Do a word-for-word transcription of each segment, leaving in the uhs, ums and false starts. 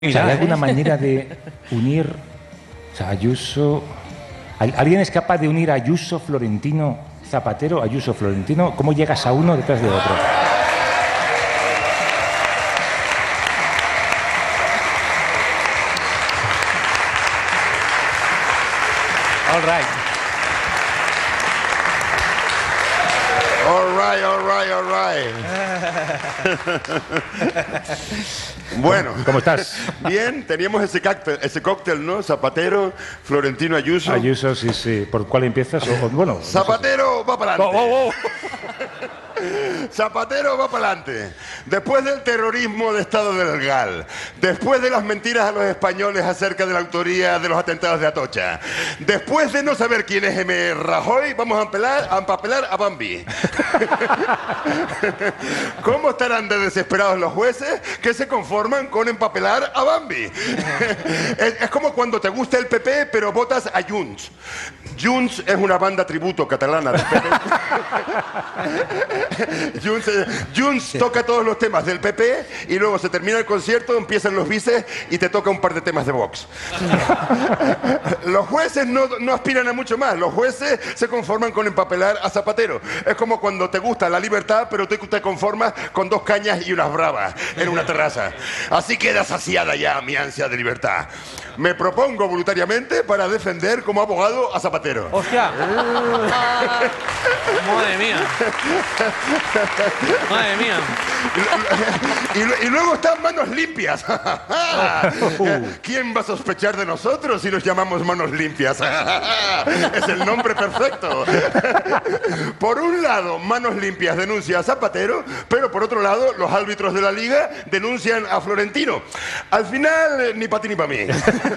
O sea, ¿hay alguna manera de unir, o sea, Ayuso... ¿Alguien es capaz de unir a Ayuso, Florentino, Zapatero, Ayuso, Florentino? ¿Cómo llegas a uno detrás de otro? All right. All right, all right, all right. Bueno. ¿Cómo estás? Bien, teníamos ese cóctel, ese cóctel, ¿no? Zapatero, Florentino, Ayuso. Ayuso, sí, sí. ¿Por cuál empiezas? O, o, bueno, Zapatero, no sé. Va para adelante. Oh, oh, oh. Zapatero va para adelante. Después del terrorismo de Estado del Gal, después de las mentiras a los españoles acerca de la autoría de los atentados de Atocha, después de no saber quién es M. Rajoy, vamos a, empelar, a empapelar a Bambi. ¿Cómo estarán de desesperados los jueces que se conforman con empapelar a Bambi? es, es como cuando te gusta el P P pero votas a Junts. Junts es una banda tributo catalana del P P. Junts, Junts toca todos los temas del P P y luego se termina el concierto, empiezan los bises y te toca un par de temas de Vox. Los jueces no, no aspiran a mucho más. Los jueces se conforman con empapelar a Zapatero. Es como cuando te gusta la libertad, pero tú te conformas con dos cañas y unas bravas en una terraza. Así queda saciada ya mi ansia de libertad. Me propongo voluntariamente para defender como abogado a Zapatero. ¡Hostia! ¡Madre mía! ¡Madre mía! Y, y, y luego están Manos Limpias. ¿Quién va a sospechar de nosotros si nos llamamos Manos Limpias? Es el nombre perfecto. Por un lado, Manos Limpias denuncia a Zapatero, pero por otro lado, los árbitros de la Liga denuncian a Florentino. Al final, ni para ti ni para mí.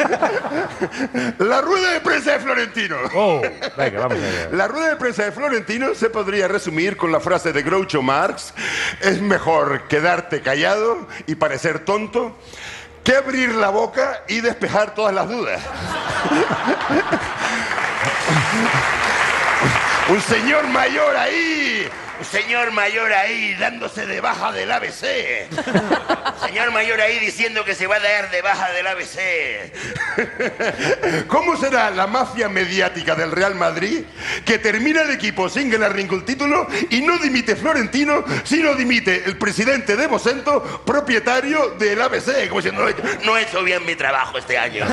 La rueda de prensa de Florentino. Oh, venga, vamos allá. La rueda de prensa de Florentino se podría resumir con la frase de Groucho Marx: es mejor quedarte callado y parecer tonto que abrir la boca y despejar todas las dudas. Un señor mayor ahí, un señor mayor ahí dándose de baja del A B C. Señor mayor ahí diciendo que se va a dar de baja del A B C. ¿Cómo será la mafia mediática del Real Madrid que termina el equipo sin ganar ningún título y no dimite Florentino, sino dimite el presidente de Mosento, propietario del A B C? Como diciendo, no he hecho, no he hecho bien mi trabajo este año.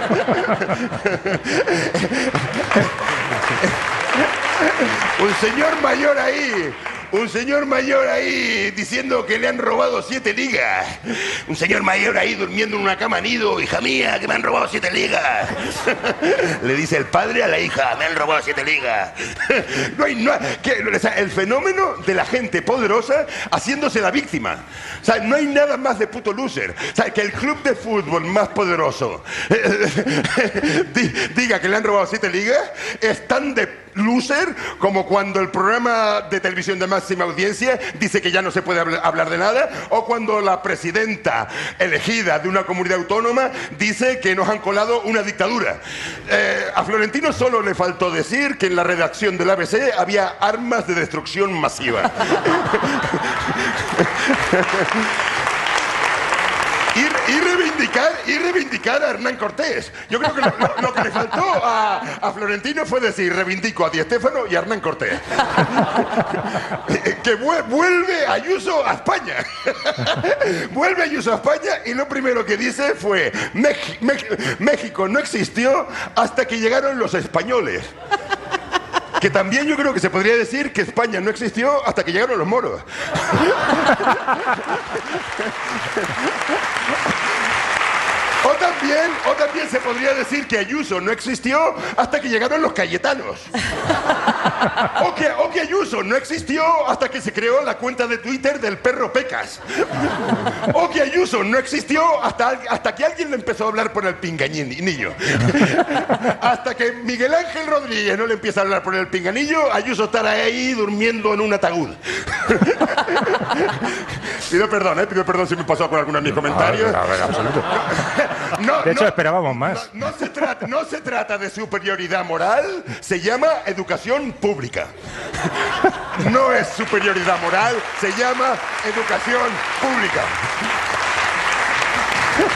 Un señor mayor ahí, un señor mayor ahí diciendo que le han robado siete ligas. Un señor mayor ahí durmiendo en una cama nido. Hija mía, que me han robado siete ligas. Le dice el padre a la hija, me han robado siete ligas. No hay no, que, o sea, el fenómeno de la gente poderosa haciéndose la víctima. O sea, no hay nada más de puto loser. O sea, que el club de fútbol más poderoso diga que le han robado siete ligas es tan de loser como cuando el programa de televisión de máxima audiencia dice que ya no se puede hablar de nada, o cuando la presidenta elegida de una comunidad autónoma dice que nos han colado una dictadura. Eh, a Florentino solo le faltó decir que en la redacción del A B C había armas de destrucción masiva. Y, y, reivindicar, y reivindicar a Hernán Cortés. Yo creo que lo, lo, lo que le faltó a, a Florentino fue decir, reivindico a Di Stéfano y a Hernán Cortés. Que vuelve Ayuso a España. Vuelve Ayuso a España y lo primero que dice fue, México no existió hasta que llegaron los españoles. Que también yo creo que se podría decir que España no existió hasta que llegaron los moros. O también, o también se podría decir que Ayuso no existió hasta que llegaron los cayetanos. O que, o que Ayuso no existió hasta que se creó la cuenta de Twitter del perro Pecas. O que Ayuso no existió hasta, hasta que alguien le empezó a hablar por el pinganillo. Hasta que Miguel Ángel Rodríguez no le empieza a hablar por el pinganillo, Ayuso estará ahí durmiendo en un ataúd. Pido perdón, ¿eh? Pido perdón si me pasó con algunos de mis comentarios. A ver, absoluto. No, de hecho, no, esperábamos más. No, no, se trata, no se trata de superioridad moral, se llama educación pública. No es superioridad moral, se llama educación pública.